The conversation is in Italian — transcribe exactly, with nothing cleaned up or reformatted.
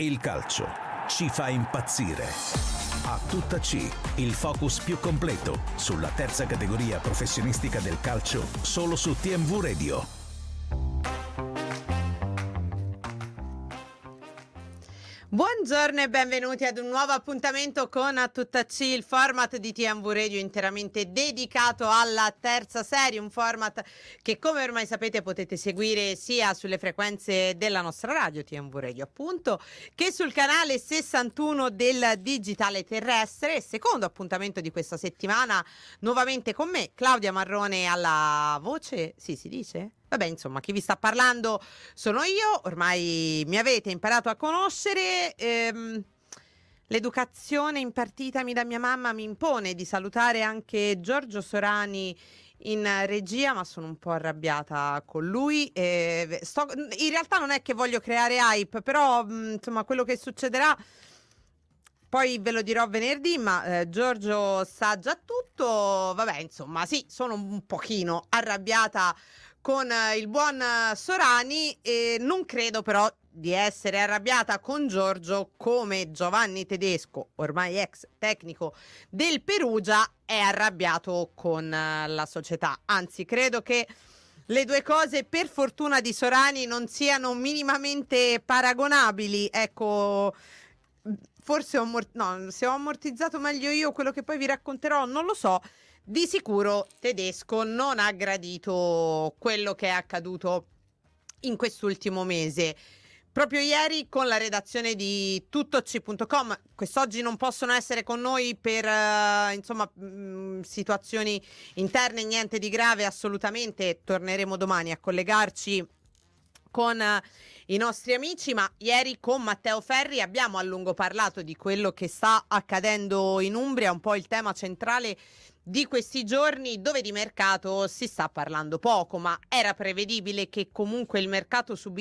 Il calcio ci fa impazzire. A tutta C, il focus più completo sulla terza categoria professionistica del calcio, solo su T M V Radio. Buongiorno e benvenuti ad un nuovo appuntamento con A Tutta C, il format di T M V Radio interamente dedicato alla terza serie, un format che, come ormai sapete, potete seguire sia sulle frequenze della nostra radio, T M V Radio appunto, che sul canale sessantuno del digitale terrestre. Secondo appuntamento di questa settimana, nuovamente con me, Claudia Marrone alla voce, sì, si dice? Vabbè, insomma, chi vi sta parlando sono io, ormai mi avete imparato a conoscere. Ehm, l'educazione impartitami da mia mamma mi impone di salutare anche Giorgio Sorani in regia, ma sono un po' arrabbiata con lui. Eh, sto, in realtà non è che voglio creare hype, però mh, insomma, quello che succederà poi ve lo dirò venerdì, ma eh, Giorgio sa già tutto. Vabbè, insomma, sì, sono un pochino arrabbiata con eh, il buon eh, Sorani, e non credo però di essere arrabbiata con Giorgio come Giovanni Tedesco, ormai ex tecnico del Perugia, è arrabbiato con eh, la società. Anzi, credo che le due cose, per fortuna di Sorani, non siano minimamente paragonabili. Ecco, forse ho ammort- no, se ho ammortizzato meglio io quello che poi vi racconterò, non lo so. Di sicuro Tedesco non ha gradito quello che è accaduto in quest'ultimo mese. Proprio ieri con la redazione di tuttoc punto com, quest'oggi non possono essere con noi per uh, insomma mh, situazioni interne, niente di grave assolutamente, torneremo domani a collegarci con uh, i nostri amici, ma ieri con Matteo Ferri abbiamo a lungo parlato di quello che sta accadendo in Umbria, un po' il tema centrale di questi giorni, dove di mercato si sta parlando poco, ma era prevedibile che comunque il mercato subisse